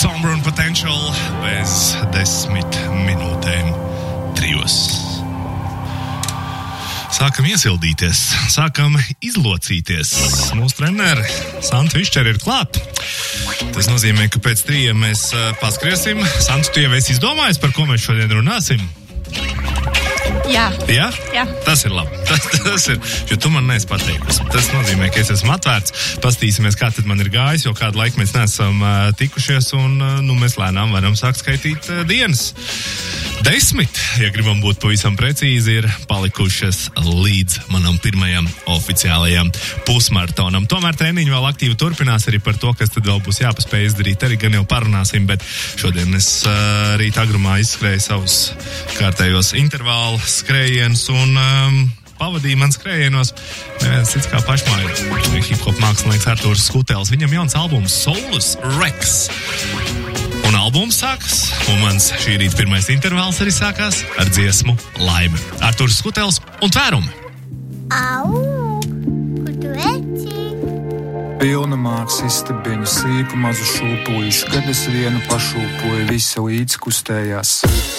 Somber un Potential bez 10 minūtēm 3. Sākam iesildīties, sākam izlocīties. Mūsu treneri Santa Višķere ir klāt. Tas nozīmē, ka pēc 3 mēs paskriesim. Santa, tu jau esi izdomājis, par ko mēs šodien runāsim? Jā. Jā? Jā. Tas ir labi. Tas ir, jo tu man neesi pateikusi. Tas nozīmē, ka es esmu atvērts. Pastīsimies, kā tad man ir gājis, jo kādu laiku mēs neesam tikušies un mēs lēnām varam sākt skaitīt dienas. 10, ja gribam būt pavisam precīzi, ir palikušas līdz manam pirmajam oficiālajam pusmaratonam. Tomēr treniņi vēl aktīvi turpinās, arī par to, kas tad vēl būs jāpaspēj izdarīt, arī gan jau parunāsim, bet šodien es rīt agrumā izskrēju savus kārtējos intervālu skrējienus un pavadīja man skrējienos neviens cits kā pašmāju hip-hop mākslinieks Artūrs Skutelis. Viņam jauns albums Solus Rex. Un albums sākas, un mans šī rīta pirmais intervāls arī sākās ar dziesmu Laime. Artūrs Skutelis un Tvērumi. Au, kur tu eci? Pilna māks istabiņu, sīku mazu šūpuļšu, kad es vienu pašūpoju, visa līdz kustējās.